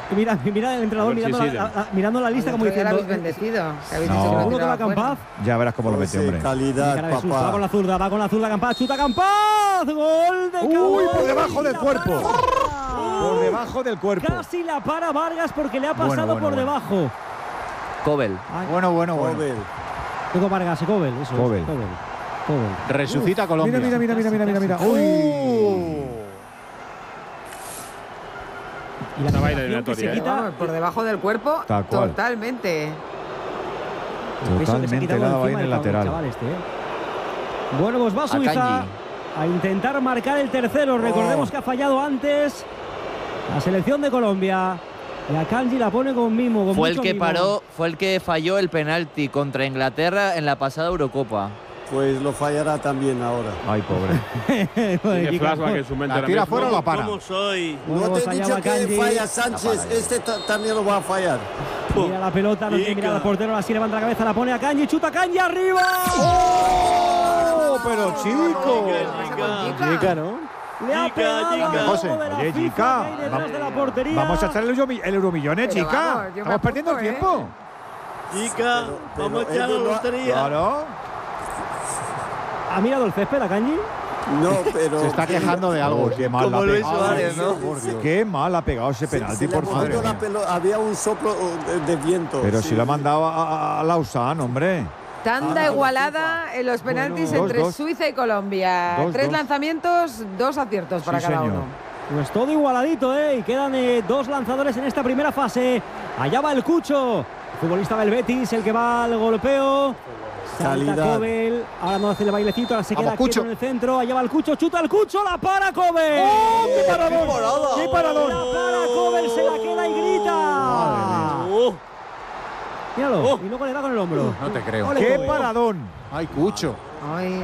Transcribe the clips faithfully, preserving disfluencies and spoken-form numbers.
Mira, mira el entrenador mirando, si la, la, la, mirando la lista Al como otro día diciendo. lo habéis bendecido. Que habéis No. dicho que lo ¿Seguro que va tiraba Campaz? fuera. Ya verás cómo lo mete, hombre. Calidad, Cara de susto, papá. va con la zurda, va con la zurda Campaz, chuta Campaz, gol de Campaz. Uy, por debajo del La cuerpo. para. Por debajo del cuerpo. Casi la para Vargas porque le ha pasado Bueno, bueno, por bueno. debajo. Cobel. Ay, Bueno, bueno, bueno. Joven. Digo Vargas, Cobel, eso es, Cobel. Cobel. Cobel. Resucita Colombia. Mira, mira, mira, mira, mira, mira. Casi, Uy. Y la Una vaina federación que se eliminatoria, ¿eh? quita Vamos, por debajo del cuerpo, Tal cual. totalmente. el peso que se ha Totalmente quitado helada encima ahí en el del lateral. chaval este, ¿eh? Bueno, pues va Suiza Akanji. a intentar marcar el tercero. Recordemos Oh. que ha fallado antes la selección de Colombia. Y Akanji la pone con mimo. Con Fue el mucho que mimo. paró, fue el que falló el penalti contra Inglaterra en la pasada Eurocopa. Pues lo fallará también ahora. Ay, pobre. Joder, Tiene Kiko. flashback en su mente. La ahora tira mismo. fuera o la para. ¿Cómo soy? Bueno, No pues te he allá dicho va que Akanji. falla Sánchez. Este ta- también lo va a fallar. Mira la pelota, no quiere mirar al portero, así levanta la cabeza, la pone a Akanji, chuta Akanji arriba. ¡Oh! Pero chico. Chica. Chica, ¿no? Le ha Chica, pegado chica. al José, logo de la oye, FIFA chica, que hay detrás vamos- de la portería. Vamos a echar el, euromi- el euromillón, ¿eh, Pero chica? vamos, yo me Estamos perdiendo el apunto, ¿eh? tiempo. Chica, pero vamos a echar la ellos no ha- lotería. Claro. ¿Ha mirado el césped Akanji? No, pero. Se está quejando de algo. Qué mal la ha Como Luis pegado. Suárez, ¿no? Por Dios. Qué mal ha pegado ese Se- penalti, se le por ha favor. movido la pelota, había un soplo uh, de, de viento. Pero sí. si lo ha mandado a, a, a Lausanne, hombre. Tanda Ah, igualada en los penaltis Bueno, entre dos, dos. Suiza y Colombia. Dos, Tres dos. lanzamientos, dos aciertos para Sí, cada señor. uno. Pues todo igualadito, ¿eh? Y quedan eh, dos lanzadores en esta primera fase. Allá va el Cucho, el futbolista del Betis, el que va al golpeo. Salta Calidad. Cobel, ahora no hace el bailecito, ahora se Vamos, queda Cucho. quieto en el centro. Allá va el Cucho, chuta el Cucho, la para Cobel. ¡Oh, qué paradón! ¡Qué paradón! La para Cobel, se la queda y grita. Oh, Míralo, Oh. y luego le da con el hombro. No te creo. Ole, ¡Qué Cobel. paradón! ¡Ay, Cucho! Ay,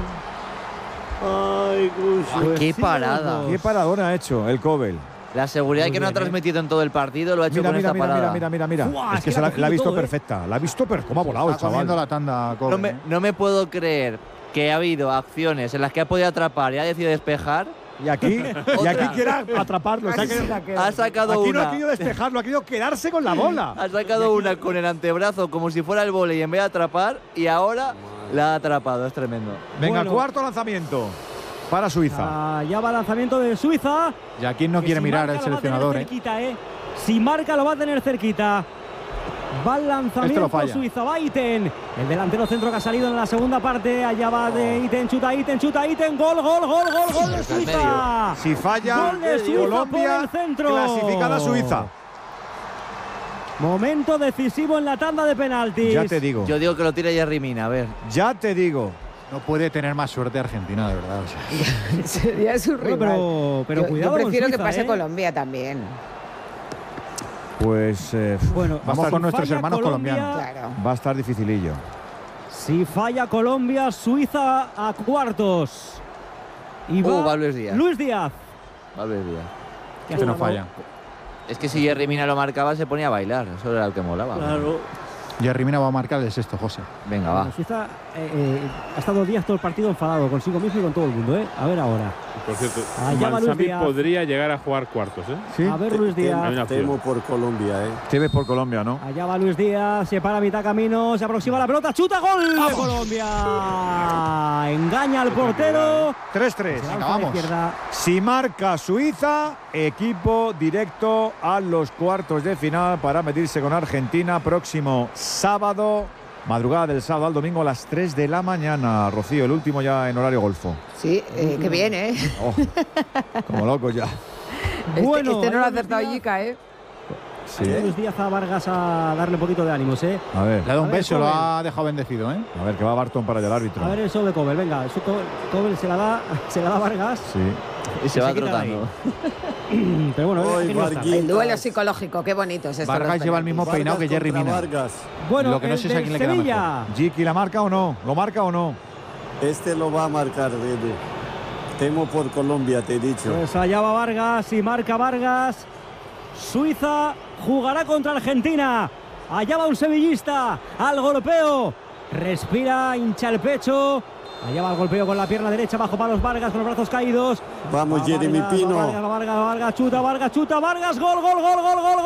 ay, Cucho. Pues ¡Qué sí, parada! los ¡Qué paradón ha hecho el Cobel! La seguridad Muy que no ha bien, ¿eh? transmitido en todo el partido lo ha hecho Mira, con mira, esta mira, parada. mira, mira, mira, mira. Buah, Es es que que se la la, ha la ha visto cogido todo, ¿eh? perfecta. La ha visto, pero cómo ha volado el Está comiendo chaval. la tanda, Cobel, No me, ¿eh? no me puedo creer que ha habido acciones en las que ha podido atrapar y ha decidido despejar. Y aquí, y aquí quiere atraparlo. O sea casi que se la queda. Ha sacado aquí no ha una. querido despejarlo, ha querido quedarse con la bola. Ha sacado una con el antebrazo como si fuera el vóley en vez de atrapar y ahora la ha atrapado. Es tremendo. Venga, Bueno. cuarto lanzamiento para Suiza. Allá va el lanzamiento de Suiza. Y aquí no Que quiere si mirar marca el lo va a tener seleccionador, ¿eh? cerquita, ¿eh? Si marca lo va a tener cerquita. Va el Este lanzamiento lo falla. Suiza, va Iten. El delantero centro que ha salido en la segunda parte. Allá va de Iten, chuta Iten, chuta Iten. Gol, gol, gol, gol, gol de Suiza. Si falla, Gol de Suiza Colombia por el centro. clasificada Suiza. Momento decisivo en la tanda de penaltis. Ya te digo, Yo digo que lo tira Jerry Mina, a ver. ya te digo. No puede tener más suerte Argentina, de verdad. O sea, Sería su Bueno, rival. pero, pero yo, cuidado yo prefiero con que Suiza, pase ¿eh? Colombia también. Pues eh, Bueno, Vamos si con nuestros falla hermanos Colombia, colombianos. Claro. va a estar dificilillo. Si falla Colombia, Suiza a cuartos. Y Uh, va va Luis Díaz. Luis Díaz. Va a ver bien. Que este no hasta falla. Es que si Jerry Mina lo marcaba se ponía a bailar. Eso era lo que molaba. Claro. Jerry Mina va a marcar el sexto, José. Venga, Bueno, va. Suiza eh, eh, ha estado días todo el partido enfadado consigo mismo y con todo el mundo, ¿eh? A ver ahora. Por cierto, Allá va Luis Mansami Díaz. podría llegar a jugar cuartos, ¿eh? ¿Sí? A ver Luis Hay Díaz. una opción. Temo por Colombia, ¿eh? Te ves por Colombia, ¿no? Allá va Luis Díaz, se para a mitad camino, se aproxima la pelota, chuta, gol de Colombia. Engaña al portero. tres tres. Se Venga, lanza a la vamos. izquierda. Si marca Suiza, equipo directo a los cuartos de final para medirse con Argentina próximo sábado, madrugada del sábado al domingo a las tres de la mañana. Rocío, el último ya en horario golfo. Sí, eh, que bien, ¿eh? Oh, como locos ya. Este, Bueno, este no lo ha ahí Luis acertado Díaz. Yica, ¿eh? Sí. Allá Luis Díaz a Vargas a darle un poquito de ánimos, ¿eh? A ver, Le ha dado A un ver, beso, lo Cobel. ha dejado bendecido, ¿eh? a ver que va Barton para allá el árbitro. A ver el show de Cobel, venga, su Cobel, Cobel se la da, se la da a Vargas. Sí. Y se va se quita de trotando. Pero bueno, Hoy, ha querido estar. Vargas. El duelo psicológico, qué bonito es esto. Vargas lleva el mismo peinado que Jerry contra Mina. Vargas. Bueno, Lo que no el sé es a del quién le queda Sevilla. Jiki, ¿la marca o no? ¿Lo marca o no? Este lo va a marcar, Edu. Temo por Colombia, te he dicho. Pues allá va Vargas y marca Vargas. Suiza jugará contra Argentina. Allá va un sevillista al golpeo. Respira, hincha el pecho. Allá va el golpeo con la pierna derecha bajo palos Vargas con los brazos caídos. Vamos, Va Jeremy Vargas, Pino. va Vargas, va Vargas, Vargas, chuta, Vargas, chuta, Vargas, gol, gol, gol, gol, gol.